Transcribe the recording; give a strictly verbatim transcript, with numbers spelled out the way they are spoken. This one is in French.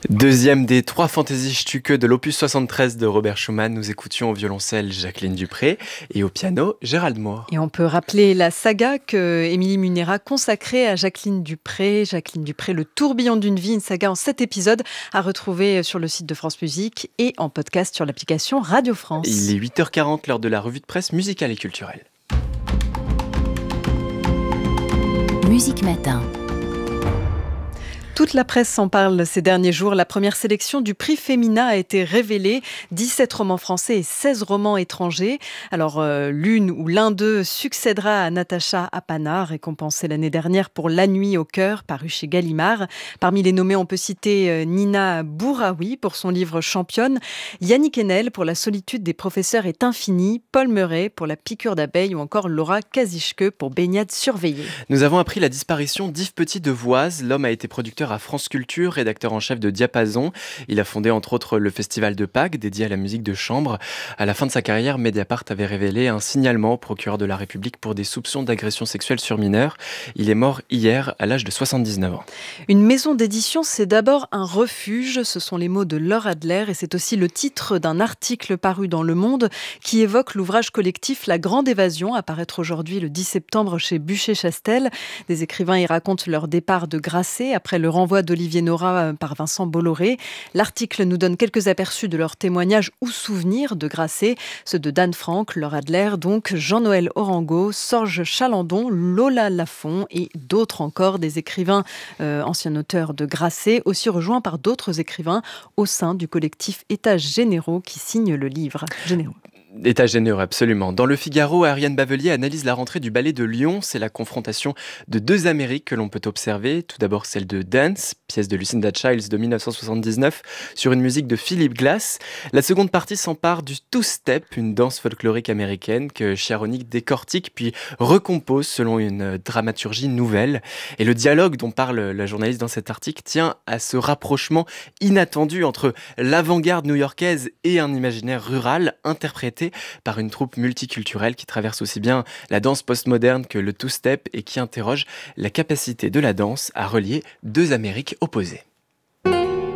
Deuxième des trois fantaisies Stücke de l'opus soixante-treize de Robert Schumann, nous écoutions au violoncelle Jacqueline Dupré et au piano Gérald Moore. Et on peut rappeler la saga que Émilie Munera consacrait à Jacqueline Dupré. Jacqueline Dupré, Le tourbillon d'une vie, une saga en sept épisodes à retrouver sur le site de France Musique et en podcast sur l'application Radio France. Il est huit heures quarante, l'heure de la revue de presse musicale et culturelle. Musique Matin. Toute la presse s'en parle ces derniers jours. La première sélection du prix Femina a été révélée. dix-sept romans français et seize romans étrangers. Alors, euh, l'une ou l'un d'eux succédera à Natacha Apana, récompensée l'année dernière pour La nuit au cœur, paru chez Gallimard. Parmi les nommés, on peut citer euh, Nina Bouraoui pour son livre Championne, Yannick Enel pour La solitude des professeurs est infinie, Paul Meuret pour La piqûre d'abeille ou encore Laura Kasischke pour Baignade surveillée. Nous avons appris la disparition d'Yves Petit de Voise. L'homme a été producteur à France Culture, rédacteur en chef de Diapason. Il a fondé entre autres le Festival de Pâques, dédié à la musique de chambre. À la fin de sa carrière, Mediapart avait révélé un signalement au procureur de la République pour des soupçons d'agression sexuelle sur mineurs. Il est mort hier à l'âge de soixante-dix-neuf ans. Une maison d'édition, c'est d'abord un refuge. Ce sont les mots de Laure Adler et c'est aussi le titre d'un article paru dans Le Monde qui évoque l'ouvrage collectif La Grande Évasion, à paraître aujourd'hui le dix septembre chez Buchet-Chastel. Des écrivains y racontent leur départ de Grasset après le renvoi d'Olivier Nora par Vincent Bolloré. L'article nous donne quelques aperçus de leurs témoignages ou souvenirs de Grasset, ceux de Dan Frank, Laure Adler, donc Jean-Noël Orango, Sorge Chalandon, Lola Lafont et d'autres encore, des écrivains, euh, anciens auteurs de Grasset, aussi rejoints par d'autres écrivains au sein du collectif États Généraux qui signe le livre. Généraux. État généreux, absolument. Dans Le Figaro, Ariane Bavelier analyse la rentrée du ballet de Lyon. C'est la confrontation de deux Amériques que l'on peut observer. Tout d'abord celle de Dance, pièce de Lucinda Childs de dix-neuf cent soixante-dix-neuf, sur une musique de Philip Glass. La seconde partie s'empare du two-step, une danse folklorique américaine que Chiaronic décortique puis recompose selon une dramaturgie nouvelle. Et le dialogue dont parle la journaliste dans cet article tient à ce rapprochement inattendu entre l'avant-garde new-yorkaise et un imaginaire rural interprété par une troupe multiculturelle qui traverse aussi bien la danse postmoderne que le two-step et qui interroge la capacité de la danse à relier deux Amériques opposées.